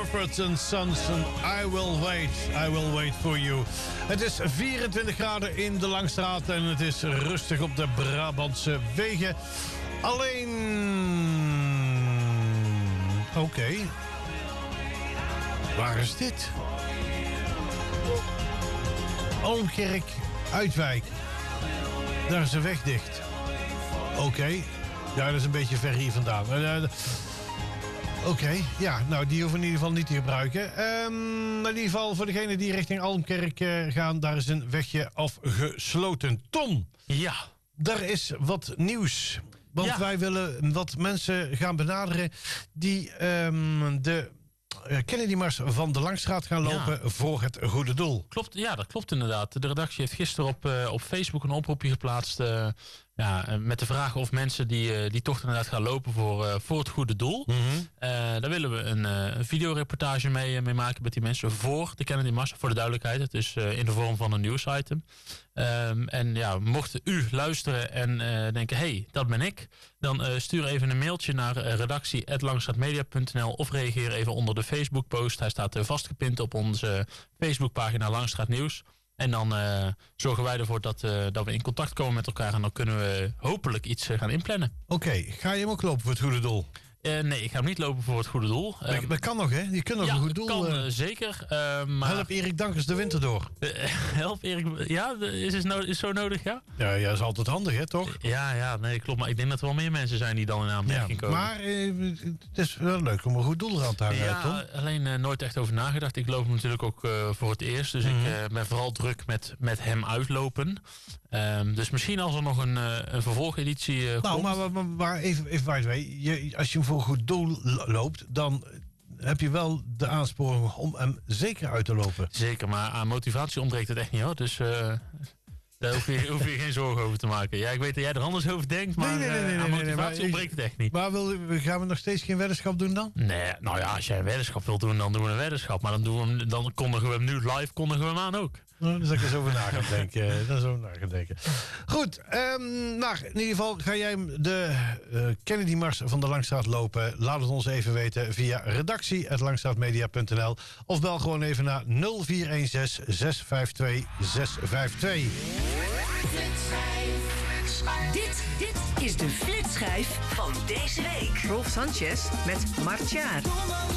Mumford Sons en I will wait for you. Het is 24 graden in de Langstraat en het is rustig op de Brabantse wegen. Alleen... Oké. Waar is dit? Almkerk, Uitwijk. Daar is de weg dicht. Oké. Ja, dat is een beetje ver hier vandaan. Oké, ja, nou die hoeven in ieder geval niet te gebruiken. In ieder geval voor degenen die richting Almkerk gaan, daar is een wegje afgesloten. Tom, ja, daar is wat nieuws. Want wij willen wat mensen gaan benaderen die de Kennedy-mars van de Langstraat gaan lopen voor het goede doel. Klopt, ja, dat klopt inderdaad. De redactie heeft gisteren op Facebook een oproepje geplaatst. Met de vraag of mensen die toch inderdaad gaan lopen voor het goede doel. Mm-hmm. Daar willen we een videoreportage mee maken met die mensen voor de Kennedy-mars. Voor de duidelijkheid, het is in de vorm van een nieuwsitem. En ja, mocht u luisteren en denken, hey, dat ben ik. Dan stuur even een mailtje naar redactie@langstraatmedia.nl of reageer even onder de Facebook post. Hij staat vastgepind op onze Facebookpagina Langstraat Nieuws. En dan zorgen wij ervoor dat we in contact komen met elkaar. En dan kunnen we hopelijk iets gaan inplannen. Oké, ga je hem ook lopen voor het goede doel? Nee, ik ga hem niet lopen voor het goede doel. Dat kan nog, hè? Je kunt nog een goed doel. Kan zeker. Maar... Help Erik Dankers de winter door. Help Erik... Ja, is zo nodig, ja? Ja, is altijd handig, hè, toch? Ja, nee, klopt. Maar ik denk dat er wel meer mensen zijn die dan in aanmerking komen. Maar het is wel leuk om een goed doel eraan te hangen, ja, Tom. Alleen nooit echt over nagedacht. Ik loop hem natuurlijk ook voor het eerst. Dus ik ben vooral druk met hem uitlopen. Dus misschien als er nog een vervolgeditie komt. Maar even by the way. Als je hem voor een goed doel loopt, dan heb je wel de aansporing om hem zeker uit te lopen. Zeker, maar aan motivatie ontbreekt het echt niet, hoor. Dus daar hoef je geen zorgen over te maken. Ja, ik weet dat jij er anders over denkt, maar aan motivatie ontbreekt het echt niet. Maar gaan we nog steeds geen weddenschap doen dan? Nee, nou ja, als jij een weddenschap wilt doen, dan doen we een weddenschap. Maar dan kondigen we hem nu live, kondigen we hem aan ook. Nou, daar zal ik eens over na gaan denken. Goed, maar in ieder geval ga jij de Kennedy-mars van de Langstraat lopen. Laat het ons even weten via redactie@langstraatmedia.nl of bel gewoon even naar 0416 652 652. Dit is de flitsschijf van deze week. Rolf Sanchez met Martjaar.